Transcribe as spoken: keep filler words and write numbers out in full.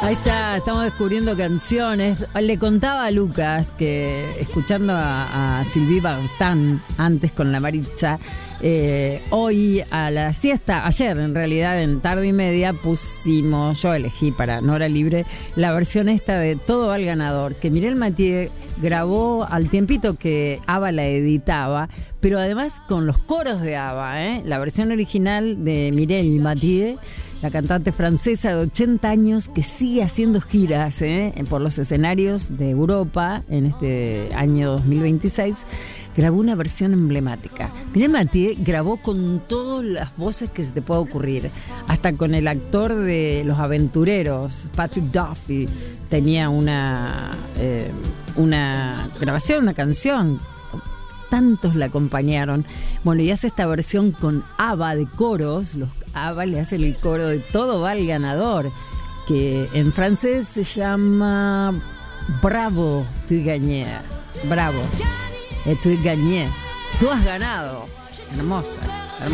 Ahí está, estamos descubriendo canciones. Le contaba a Lucas que escuchando a, a Sylvie Vartan antes con la Maritza, eh, hoy a la siesta, ayer en realidad en tarde y media pusimos, yo elegí para Nora Libre, la versión esta de Todo va al ganador, que Mireille Mathieu grabó al tiempito que ABBA la editaba, pero además con los coros de ABBA, ¿eh? La versión original de Mireille Mathieu, la cantante francesa de ochenta años que sigue haciendo giras ¿eh? por los escenarios de Europa en este año dos mil veintiséis, grabó una versión emblemática. Mireille Mathieu grabó con todas las voces que se te pueda ocurrir, hasta con el actor de Los Aventureros, Patrick Duffy, tenía una, eh, una grabación, una canción. Tantos la acompañaron. Bueno, y hace esta versión con ABBA de coros. Los ABBA le hacen el coro de Todo va al ganador, que en francés se llama Bravo, tu gagné. Bravo, tu gagné. Tú has ganado. Hermosa.